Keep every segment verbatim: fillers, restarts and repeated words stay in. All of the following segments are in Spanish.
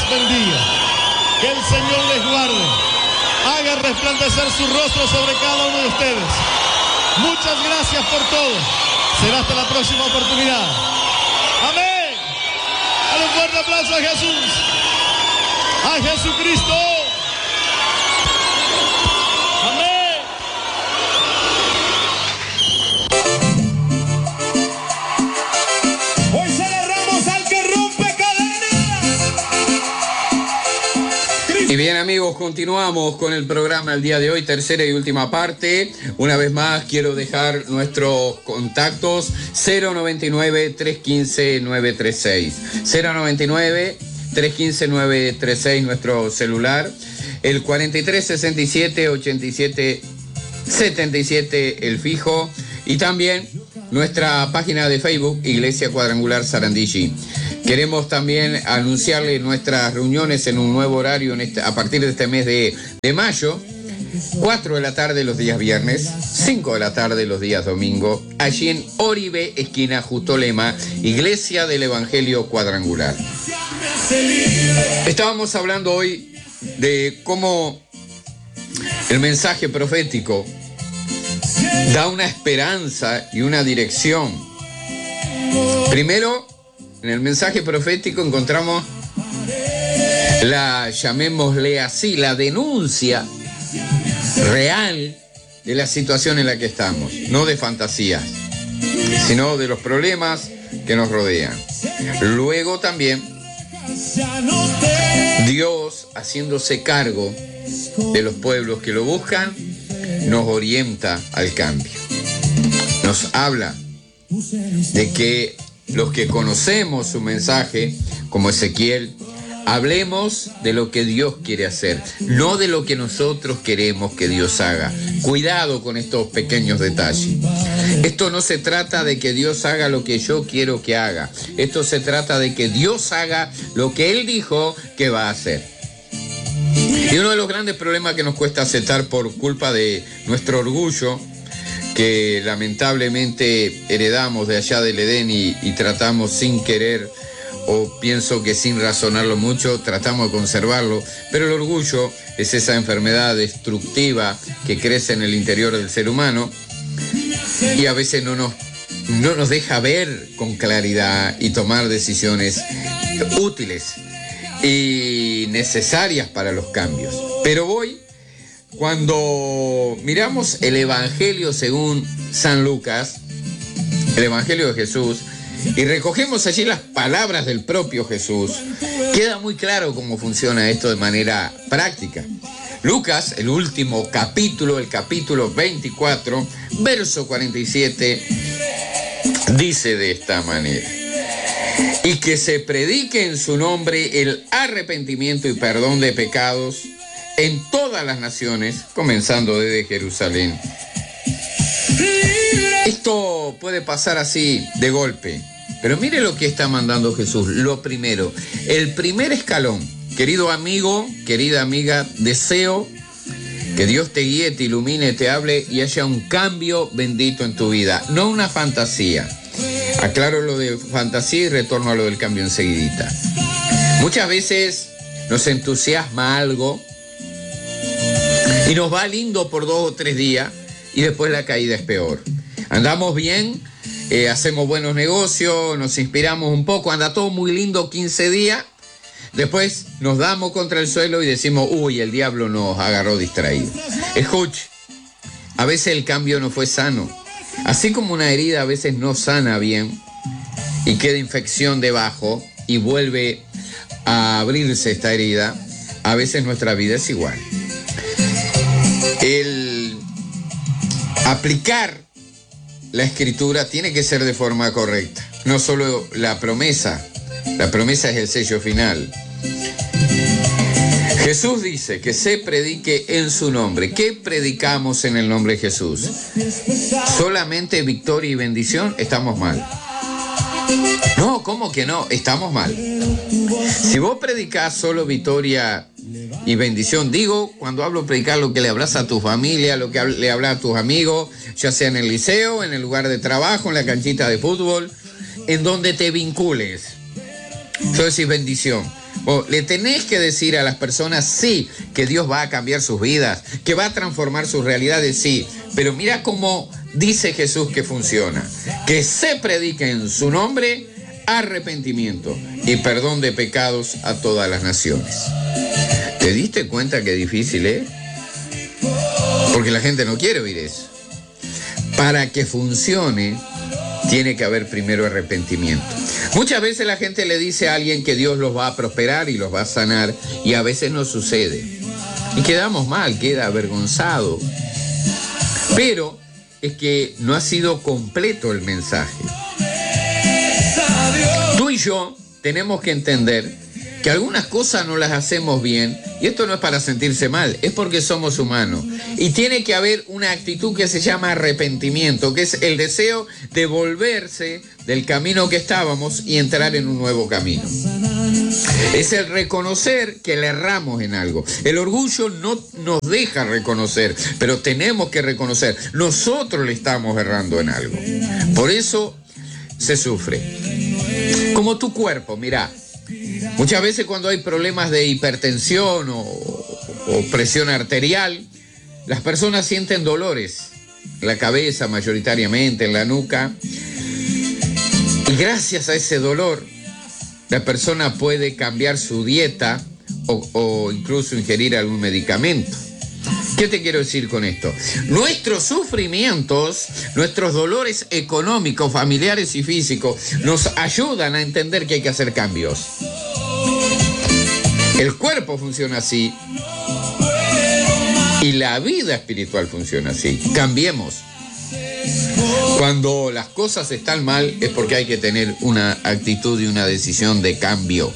bendiga. Que el Señor les guarde. Haga resplandecer su rostro sobre cada uno de ustedes. Muchas gracias por todo. Será hasta la próxima oportunidad. Amén. Dale un fuerte aplauso a Jesús. A Jesucristo. Amén. Hoy celebramos al que rompe cadenas. Y bien, amigos, continuamos con el programa el día de hoy, tercera y última parte. Una vez más quiero dejar nuestros contactos: cero noventa y nueve, trescientos quince, novecientos treinta y seis, cero noventa y nueve, trescientos quince, novecientos treinta y seis, nuestro celular, el cuarenta y tres sesenta y siete, ochenta y siete setenta y siete, el fijo, y también nuestra página de Facebook, Iglesia Cuadrangular Sarandí. Queremos también anunciarle nuestras reuniones en un nuevo horario en este, a partir de este mes de, de mayo. cuatro de la tarde los días viernes, cinco de la tarde los días domingo, allí en Oribe, esquina Justolema, Iglesia del Evangelio Cuadrangular. Estábamos hablando hoy de cómo el mensaje profético da una esperanza y una dirección. Primero, en el mensaje profético encontramos la, llamémosle así, la denuncia real de la situación en la que estamos, no de fantasías, sino de los problemas que nos rodean. Luego también, Dios, haciéndose cargo de los pueblos que lo buscan, nos orienta al cambio. Nos habla de que los que conocemos su mensaje, como Ezequiel, hablemos de lo que Dios quiere hacer, no de lo que nosotros queremos que Dios haga. Cuidado con estos pequeños detalles. Esto no se trata de que Dios haga lo que yo quiero que haga. Esto se trata de que Dios haga lo que Él dijo que va a hacer. Y uno de los grandes problemas que nos cuesta aceptar por culpa de nuestro orgullo, que lamentablemente heredamos de allá del Edén y, y tratamos sin querer, o pienso que sin razonarlo mucho, tratamos de conservarlo, pero el orgullo es esa enfermedad destructiva que crece en el interior del ser humano y a veces no nos, no nos deja ver con claridad y tomar decisiones útiles y necesarias para los cambios. Pero hoy, cuando miramos el Evangelio según San Lucas, el Evangelio de Jesús, y recogemos allí las palabras del propio Jesús, queda muy claro cómo funciona esto de manera práctica. Lucas, el último capítulo, el capítulo veinticuatro, verso cuarenta y siete, dice de esta manera: y que se predique en su nombre el arrepentimiento y perdón de pecados en todas las naciones, comenzando desde Jerusalén. Esto puede pasar así de golpe, pero mire lo que está mandando Jesús. Lo primero, el primer escalón. Querido amigo, querida amiga, deseo que Dios te guíe, te ilumine, te hable y haya un cambio bendito en tu vida, no una fantasía. Aclaro lo de fantasía y retorno a lo del cambio enseguidita. Muchas veces nos entusiasma algo y nos va lindo por dos o tres días y después la caída es peor. Andamos bien, eh, hacemos buenos negocios, nos inspiramos un poco, anda todo muy lindo quince días, después nos damos contra el suelo y decimos, uy, el diablo nos agarró distraídos. Escuche, a veces el cambio no fue sano. Así como una herida a veces no sana bien y queda infección debajo y vuelve a abrirse esta herida, a veces nuestra vida es igual. El aplicar la escritura tiene que ser de forma correcta, no solo la promesa, la promesa es el sello final. Jesús dice que se predique en su nombre. ¿Qué predicamos en el nombre de Jesús? ¿Solamente victoria y bendición? Estamos mal. No, ¿cómo que no? Estamos mal. Si vos predicás solo victoria y bendición, digo, cuando hablo predicar, lo que le hablas a tu familia, lo que le hablas a tus amigos, ya sea en el liceo, en el lugar de trabajo, en la canchita de fútbol, en donde te vincules. Eso es bendición. O le tenés que decir a las personas, sí, que Dios va a cambiar sus vidas, que va a transformar sus realidades, sí. Pero mira cómo dice Jesús que funciona. Que se predique en su nombre arrepentimiento y perdón de pecados a todas las naciones. ¿Te diste cuenta qué difícil es? Porque la gente no quiere oír eso. Para que funcione, tiene que haber primero arrepentimiento. Muchas veces la gente le dice a alguien que Dios los va a prosperar y los va a sanar, y a veces no sucede. Y quedamos mal, queda avergonzado. Pero es que no ha sido completo el mensaje. Tú y yo tenemos que entender que algunas cosas no las hacemos bien, y esto no es para sentirse mal, es porque somos humanos. Y tiene que haber una actitud que se llama arrepentimiento, que es el deseo de volverse del camino que estábamos y entrar en un nuevo camino. Es el reconocer que le erramos en algo. El orgullo no nos deja reconocer, pero tenemos que reconocer, nosotros le estamos errando en algo. Por eso se sufre. Como tu cuerpo, mira. Muchas veces cuando hay problemas de hipertensión o, o presión arterial, las personas sienten dolores en la cabeza mayoritariamente, en la nuca. Y gracias a ese dolor, la persona puede cambiar su dieta o, o incluso ingerir algún medicamento. ¿Qué te quiero decir con esto? Nuestros sufrimientos, nuestros dolores económicos, familiares y físicos nos ayudan a entender que hay que hacer cambios. El cuerpo funciona así y la vida espiritual funciona así. Cambiemos. Cuando las cosas están mal es porque hay que tener una actitud y una decisión de cambio.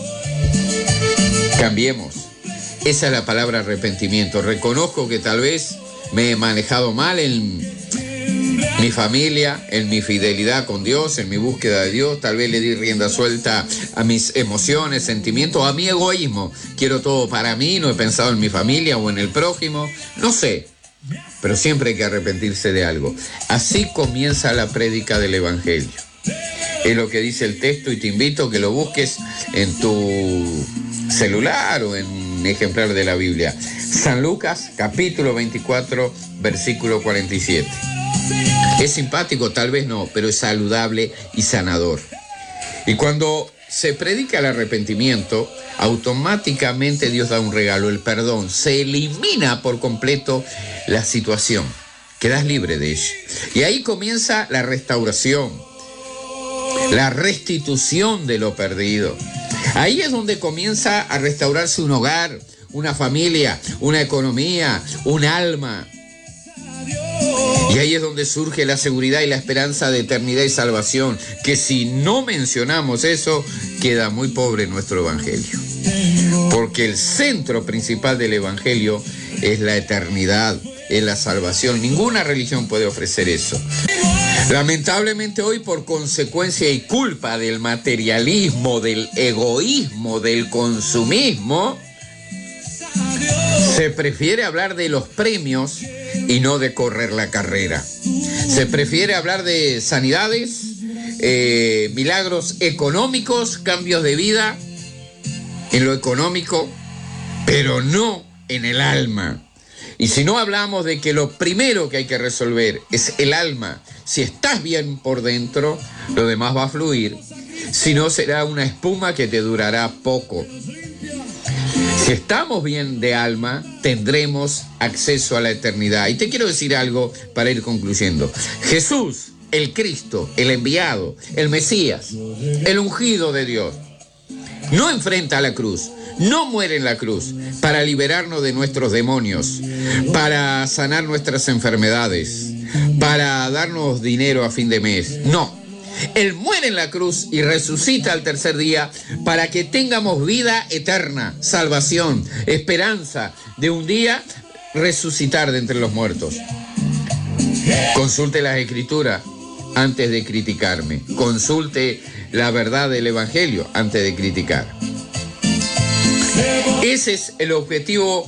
Cambiemos. Esa es la palabra arrepentimiento. Reconozco que tal vez me he manejado mal en mi familia, en mi fidelidad con Dios, en mi búsqueda de Dios. Tal vez le di rienda suelta a mis emociones, sentimientos, a mi egoísmo. Quiero todo para mí, no he pensado en mi familia o en el prójimo. No sé, pero siempre hay que arrepentirse de algo. Así comienza la prédica del Evangelio. Es lo que dice el texto y te invito a que lo busques en tu celular o en un ejemplar de la Biblia. San Lucas, capítulo veinticuatro, versículo cuarenta y siete. Es simpático, tal vez no, pero es saludable y sanador. Y cuando se predica el arrepentimiento, automáticamente Dios da un regalo, el perdón. Se elimina por completo la situación. Quedas libre de ella. Y ahí comienza la restauración, la restitución de lo perdido. Ahí es donde comienza a restaurarse un hogar, una familia, una economía, un alma. Y ahí es donde surge la seguridad y la esperanza de eternidad y salvación, que si no mencionamos eso, queda muy pobre nuestro evangelio. Porque el centro principal del evangelio es la eternidad, es la salvación. Ninguna religión puede ofrecer eso. Lamentablemente hoy, por consecuencia y culpa del materialismo, del egoísmo, del consumismo, se prefiere hablar de los premios y no de correr la carrera. Se prefiere hablar de sanidades, eh, milagros económicos, cambios de vida en lo económico, pero no en el alma. Y si no hablamos de que lo primero que hay que resolver es el alma, si estás bien por dentro, lo demás va a fluir. Si no, será una espuma que te durará poco. Si estamos bien de alma, tendremos acceso a la eternidad. Y te quiero decir algo para ir concluyendo. Jesús, el Cristo, el enviado, el Mesías, el ungido de Dios, no enfrenta a la cruz, no muere en la cruz para liberarnos de nuestros demonios, para sanar nuestras enfermedades, para darnos dinero a fin de mes. No. Él muere en la cruz y resucita al tercer día para que tengamos vida eterna, salvación, esperanza de un día resucitar de entre los muertos. Consulte las Escrituras antes de criticarme. Consulte la verdad del Evangelio antes de criticar. Ese es el objetivo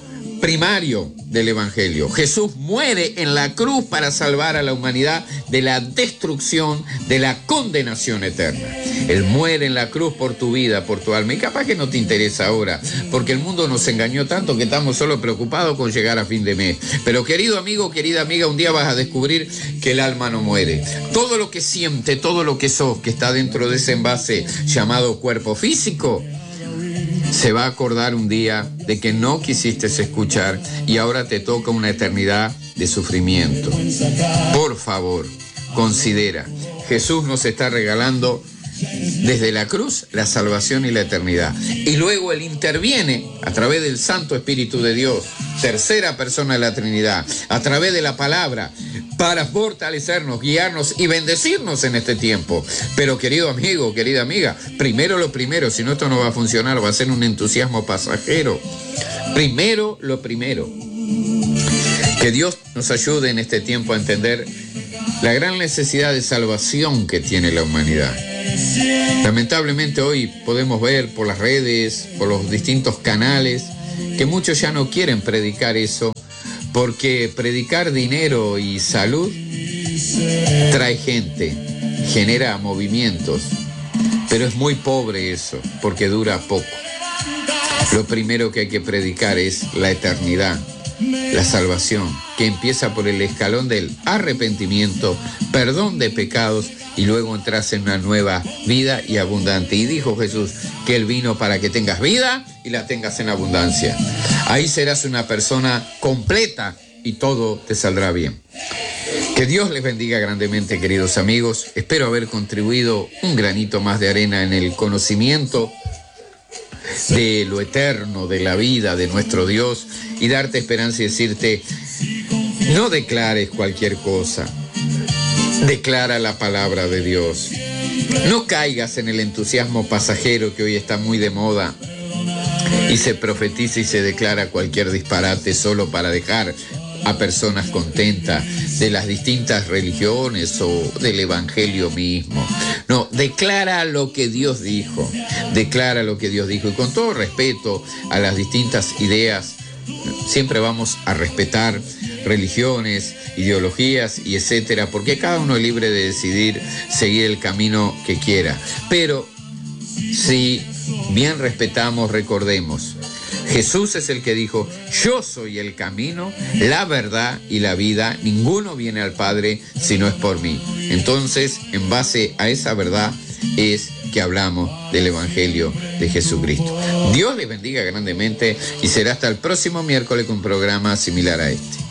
primario del Evangelio. Jesús muere en la cruz para salvar a la humanidad de la destrucción, de la condenación eterna. Él muere en la cruz por tu vida, por tu alma. Y capaz que no te interesa ahora, porque el mundo nos engañó tanto que estamos solo preocupados con llegar a fin de mes. Pero querido amigo, querida amiga, un día vas a descubrir que el alma no muere. Todo lo que siente, todo lo que sos, que está dentro de ese envase llamado cuerpo físico, se va a acordar un día de que no quisiste escuchar y ahora te toca una eternidad de sufrimiento. Por favor, considera, Jesús nos está regalando desde la cruz la salvación y la eternidad. Y luego Él interviene a través del Santo Espíritu de Dios, tercera persona de la Trinidad, a través de la palabra, para fortalecernos, guiarnos y bendecirnos en este tiempo. Pero querido amigo, querida amiga, primero lo primero, si no esto no va a funcionar, va a ser un entusiasmo pasajero. Primero lo primero. Que Dios nos ayude en este tiempo a entender la gran necesidad de salvación que tiene la humanidad. Lamentablemente hoy podemos ver por las redes, por los distintos canales, que muchos ya no quieren predicar eso, porque predicar dinero y salud trae gente, genera movimientos, pero es muy pobre eso, porque dura poco. Lo primero que hay que predicar es la eternidad, la salvación, que empieza por el escalón del arrepentimiento, perdón de pecados y luego entras en una nueva vida y abundante. Y dijo Jesús que Él vino para que tengas vida y la tengas en abundancia. Ahí serás una persona completa y todo te saldrá bien. Que Dios les bendiga grandemente, queridos amigos. Espero haber contribuido un granito más de arena en el conocimiento de lo eterno, de la vida, de nuestro Dios, y darte esperanza y decirte, no declares cualquier cosa, declara la palabra de Dios. No caigas en el entusiasmo pasajero que hoy está muy de moda y se profetiza y se declara cualquier disparate solo para dejar a personas contentas de las distintas religiones o del evangelio mismo. No, declara lo que Dios dijo, declara lo que Dios dijo, y con todo respeto a las distintas ideas, siempre vamos a respetar religiones, ideologías y etcétera, porque cada uno es libre de decidir seguir el camino que quiera. Pero si bien respetamos, recordemos, Jesús es el que dijo, yo soy el camino, la verdad y la vida, ninguno viene al Padre si no es por mí. Entonces, en base a esa verdad es que hablamos del Evangelio de Jesucristo. Dios les bendiga grandemente y será hasta el próximo miércoles con un programa similar a este.